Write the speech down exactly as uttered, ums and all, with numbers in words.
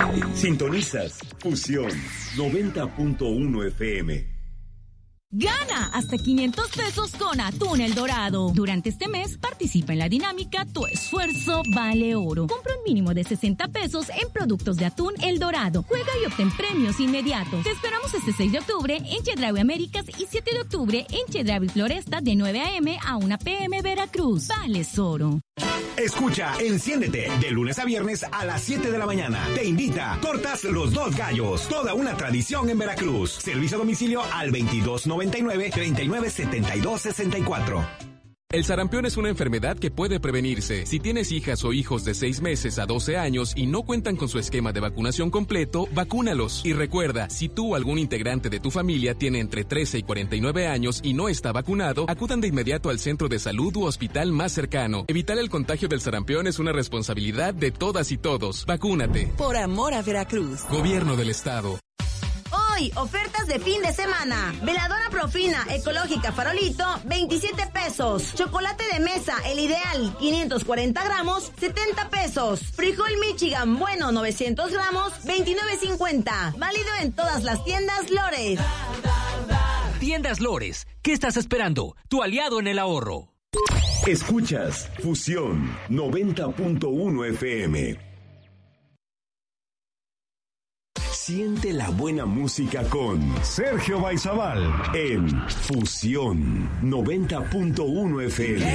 Sintonizas Fusión noventa punto uno F M. Gana hasta quinientos pesos con Atún El Dorado. Durante este mes participa en la dinámica Tu Esfuerzo Vale Oro. Compra un mínimo de sesenta pesos en productos de Atún El Dorado. Juega y obtén premios inmediatos. Te esperamos este seis de octubre en Chedraui Américas y siete de octubre en Chedraui Floresta de nueve a eme a una pe eme Veracruz. Vales Oro. Escucha, enciéndete de lunes a viernes a las siete de la mañana. Te invita Tortas Los Dos Gallos, toda una tradición en Veracruz. Servicio a domicilio al veintidós noventa y nueve, treinta y nueve setenta y dos sesenta y cuatro. El sarampión es una enfermedad que puede prevenirse. Si tienes hijas o hijos de seis meses a doce años y no cuentan con su esquema de vacunación completo, vacúnalos. Y recuerda, si tú o algún integrante de tu familia tiene entre trece y cuarenta y nueve años y no está vacunado, acudan de inmediato al centro de salud u hospital más cercano. Evitar el contagio del sarampión es una responsabilidad de todas y todos. Vacúnate. Por amor a Veracruz. Gobierno del Estado. Hoy, ofertas de fin de semana. Veladora Profina Ecológica Farolito, veintisiete pesos. Chocolate de mesa, el ideal, quinientos cuarenta gramos, setenta pesos. Frijol Michigan Bueno, novecientos gramos, veintinueve cincuenta. Válido en todas las tiendas Lores. Tiendas Lores, ¿qué estás esperando? Tu aliado en el ahorro. Escuchas Fusión noventa punto uno F M. Siente la buena música con Sergio Baizabal en Fusión noventa punto uno F M.